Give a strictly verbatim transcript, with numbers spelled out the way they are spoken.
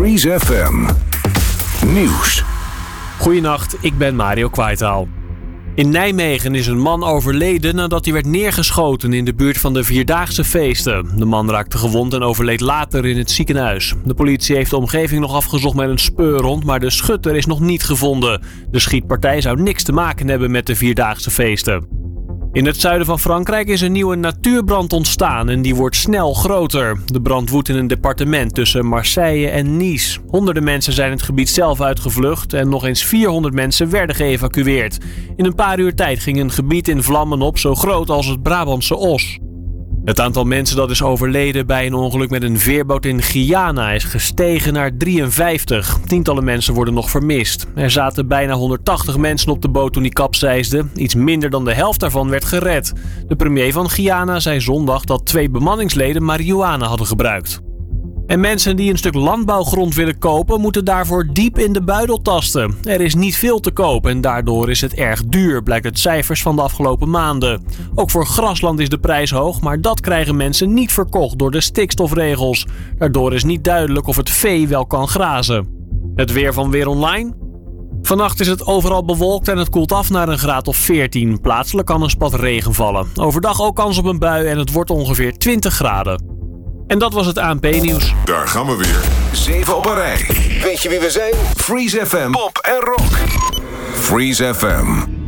Freeze F M. Nieuws. Goedenacht, ik ben Mario Kwaitaal. In Nijmegen is een man overleden nadat hij werd neergeschoten in de buurt van de Vierdaagse feesten. De man raakte gewond en overleed later in het ziekenhuis. De politie heeft de omgeving nog afgezocht met een speurhond, maar de schutter is nog niet gevonden. De schietpartij zou niks te maken hebben met de Vierdaagse feesten. In het zuiden van Frankrijk is een nieuwe natuurbrand ontstaan en die wordt snel groter. De brand woedt in een departement tussen Marseille en Nice. Honderden mensen zijn het gebied zelf uitgevlucht en nog eens vierhonderd mensen werden geëvacueerd. In een paar uur tijd ging een gebied in vlammen op zo groot als het Brabantse Os. Het aantal mensen dat is overleden bij een ongeluk met een veerboot in Guyana is gestegen naar drieënvijftig. Tientallen mensen worden nog vermist. Er zaten bijna honderdtachtig mensen op de boot toen die kapseisde. Iets minder dan de helft daarvan werd gered. De premier van Guyana zei zondag dat twee bemanningsleden marihuana hadden gebruikt. En mensen die een stuk landbouwgrond willen kopen, moeten daarvoor diep in de buidel tasten. Er is niet veel te koop en daardoor is het erg duur, blijkt uit cijfers van de afgelopen maanden. Ook voor grasland is de prijs hoog, maar dat krijgen mensen niet verkocht door de stikstofregels. Daardoor is niet duidelijk of het vee wel kan grazen. Het weer van Weer Online. Vannacht is het overal bewolkt en het koelt af naar een graad of veertien. Plaatselijk kan een spat regen vallen. Overdag ook kans op een bui en het wordt ongeveer twintig graden. En dat was het A N P-nieuws. Daar gaan we weer. Zeven op een rij. Weet je wie we zijn? Freeze F M. Pop en rock. Freeze F M.